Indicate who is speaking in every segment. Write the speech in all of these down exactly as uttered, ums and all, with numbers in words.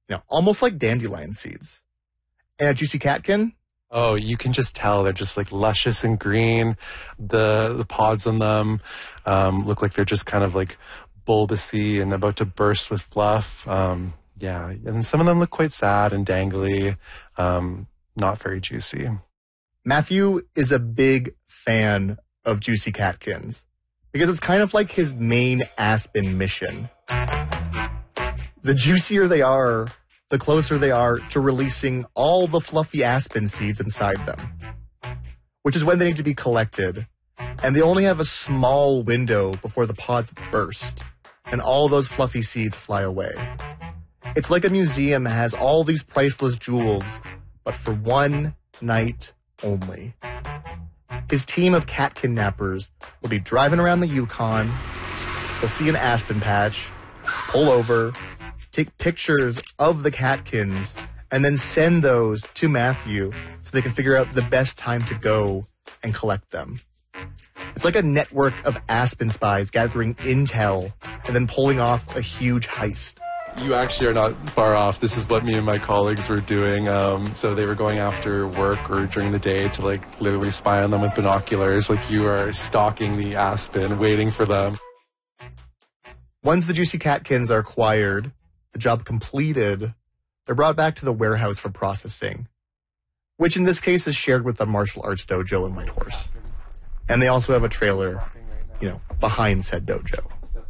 Speaker 1: you know, almost like dandelion seeds. And a juicy catkin?
Speaker 2: Oh, you can just tell they're just like luscious and green. The the pods on them um, look like they're just kind of like bulbousy and about to burst with fluff. Um, yeah, and some of them look quite sad and dangly, um, not very juicy.
Speaker 1: Matthew is a big fan of juicy catkins because it's kind of like his main Aspen mission. The juicier they are, the closer they are to releasing all the fluffy aspen seeds inside them, which is when they need to be collected. And they only have a small window before the pods burst and all those fluffy seeds fly away. It's like a museum has all these priceless jewels, but for one night only. His team of cat kidnappers will be driving around the Yukon. They'll see an aspen patch, pull over, take pictures of the catkins, and then send those to Matthew so they can figure out the best time to go and collect them. It's like a network of aspen spies gathering intel and then pulling off a huge heist.
Speaker 2: You actually are not far off. This is what me and my colleagues were doing. Um, so they were going after work or during the day to like literally spy on them with binoculars. Like you are stalking the aspen, waiting for them.
Speaker 1: Once the juicy catkins are acquired, the job completed, they're brought back to the warehouse for processing, which in this case is shared with the martial arts dojo in Whitehorse. And they also have a trailer, you know, behind said dojo.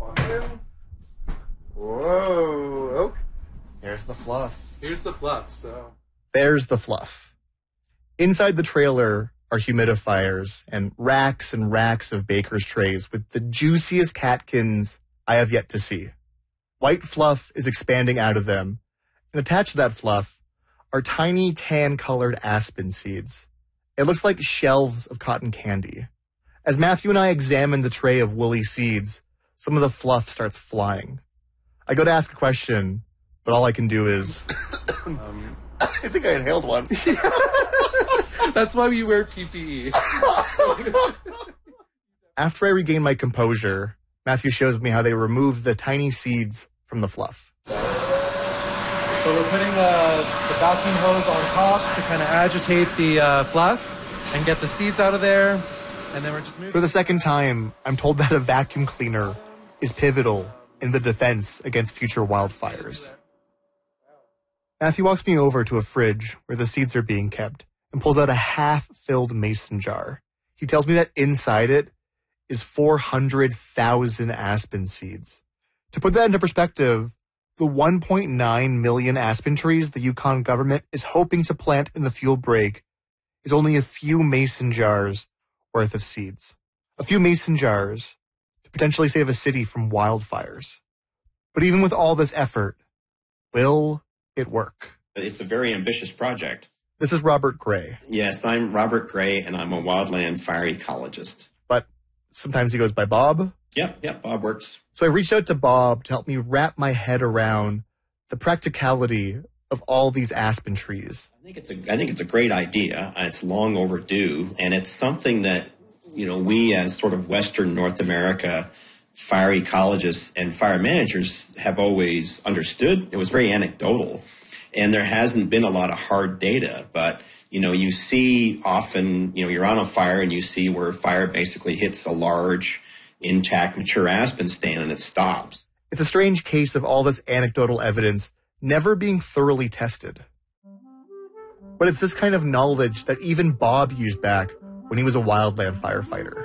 Speaker 1: Whoa. Oh, there's the fluff.
Speaker 2: Here's the fluff, so.
Speaker 1: There's the fluff. Inside the trailer are humidifiers and racks and racks of baker's trays with the juiciest catkins I have yet to see. White fluff is expanding out of them, and attached to that fluff are tiny tan-colored aspen seeds. It looks like shelves of cotton candy. As Matthew and I examine the tray of woolly seeds, some of the fluff starts flying. I go to ask a question, but all I can do is... um, I think I inhaled one.
Speaker 2: That's why we wear P P E.
Speaker 1: After I regain my composure, Matthew shows me how they remove the tiny seeds from the fluff.
Speaker 2: So we're putting the, the vacuum hose on top to kind of agitate the uh, fluff and get the seeds out of there. And then we're just moving.
Speaker 1: For the second time, I'm told that a vacuum cleaner is pivotal in the defense against future wildfires. Matthew walks me over to a fridge where the seeds are being kept and pulls out a half-filled mason jar. He tells me that inside it is four hundred thousand aspen seeds. To put that into perspective, the one point nine million aspen trees the Yukon government is hoping to plant in the fuel break is only a few mason jars worth of seeds. A few mason jars to potentially save a city from wildfires. But even with all this effort, will it work?
Speaker 3: It's a very ambitious project.
Speaker 1: This is Robert Gray.
Speaker 3: Yes, I'm Robert Gray, and I'm a wildland fire ecologist.
Speaker 1: But sometimes he goes by Bob.
Speaker 3: Yep, yep, Bob works.
Speaker 1: So I reached out to Bob to help me wrap my head around the practicality of all these aspen trees.
Speaker 3: I think it's a, I think it's a great idea. It's long overdue, and it's something that, you know, we as sort of Western North America fire ecologists and fire managers have always understood. It was very anecdotal, and there hasn't been a lot of hard data, but you know, you see often, you know, you're on a fire and you see where fire basically hits a large, intact, mature aspen stand and it stops.
Speaker 1: It's a strange case of all this anecdotal evidence never being thoroughly tested. But it's this kind of knowledge that even Bob used back when he was a wildland firefighter.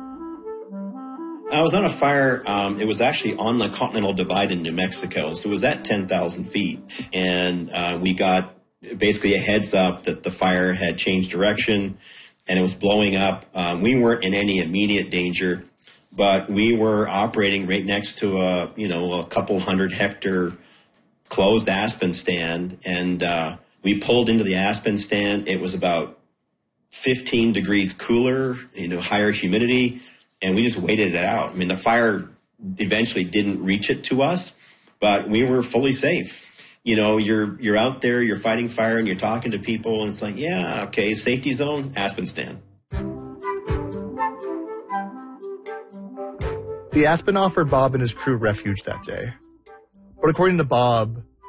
Speaker 3: I was on a fire, um, it was actually on the Continental Divide in New Mexico, so it was at ten thousand feet, and uh, we got basically a heads up that the fire had changed direction and it was blowing up. Um, we weren't in any immediate danger, but we were operating right next to a, you know, a couple hundred hectare closed aspen stand, and uh, we pulled into the aspen stand. It was about fifteen degrees cooler, you know, higher humidity, and we just waited it out. I mean, the fire eventually didn't reach it to us, but we were fully safe. You know, you're you're out there, you're fighting fire, and you're talking to people, and it's like, yeah, okay, safety zone, aspen stand.
Speaker 1: The aspen offered Bob and his crew refuge that day. But according to Bob,